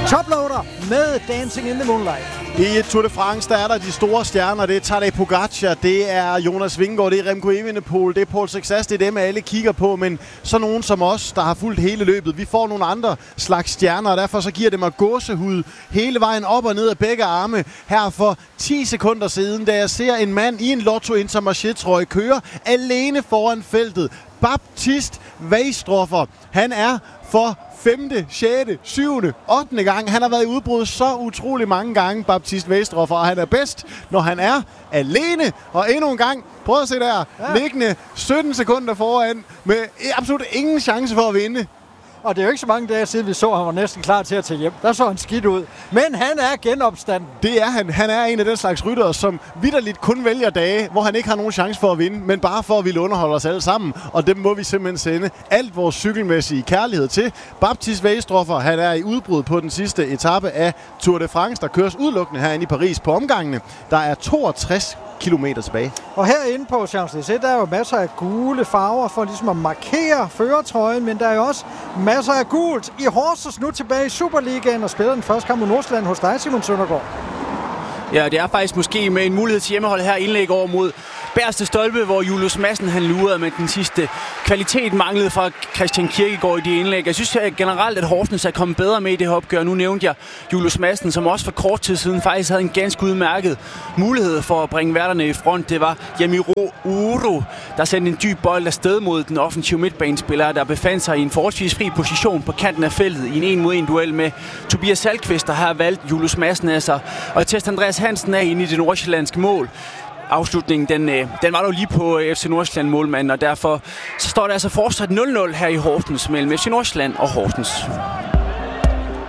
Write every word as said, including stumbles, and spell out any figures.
Toploader med Dancing in the Moonlight. I Tour de France, der er der de store stjerner. Det er Tadej Pogacar, det er Jonas Vingegaard, det er Remco Evenepoel, det er Paul Success, det er dem, alle kigger på. Men så nogen som os, der har fulgt hele løbet, vi får nogle andre slags stjerner, og derfor så giver det mig gåsehud hele vejen op og ned af begge arme. Her for ti sekunder siden, da jeg ser en mand i en Lotto Intermarché-trøje køre alene foran feltet. Baptiste Weisdorfer, han er for femte, sjette, syvende, ottende gang. Han har været i udbrud så utrolig mange gange, Baptiste Weisdorfer, og han er bedst, når han er alene. Og endnu en gang, prøv at se der, ja. liggende sytten sekunder foran, med absolut ingen chance for at vinde. Og det er jo ikke så mange dage siden, vi så, at han var næsten klar til at tage hjem. Der så han skidt ud. Men han er genopstanden. Det er han. Han er en af den slags ryttere, som vitterligt kun vælger dage, hvor han ikke har nogen chance for at vinde, men bare for at ville underholde os alle sammen. Og dem må vi simpelthen sende alt vores cykelmæssige kærlighed til. Baptiste Weisdorfer, han er i udbrud på den sidste etape af Tour de France, der køres udelukkende herinde i Paris på omgangene. Der er toogtres kilometer tilbage. Og herinde på Champs-Élysées, der er jo masser af gule farver for ligesom at markere førertrøjen, men der er jo også masser af gult i Horsens nu tilbage i Superligaen og spiller den første kamp mod Nordsjælland hos dig, Simon Søndergaard. Ja, det er faktisk måske med en mulighed til hjemmehold her indlæg over mod Bærste Stolpe, hvor Julius Madsen han lurede, men den sidste kvalitet manglede fra Christian Kierkegaard i de indlæg. Jeg synes at generelt, at Horsens er kommet bedre med i det her opgør. Nu nævnte jeg Julius Madsen, som også for kort tid siden faktisk havde en ganske udmærket mulighed for at bringe værterne i front. Det var Yamiro Uro, der sendte en dyb bold afsted mod den offensive midtbanespiller, der befandt sig i en forholdsvis fri position på kanten af feltet i en en mod en duel med Tobias Salkvist, der har valgt Julius Madsen af sig, og test Andreas Hansen af inde i det nordsjællandske mål. Afslutningen, den, den var dog lige på F C Nordsjælland-målmanden, og derfor så står der altså fortsat nul nul her i Horsens mellem F C Nordsjælland og Horsens.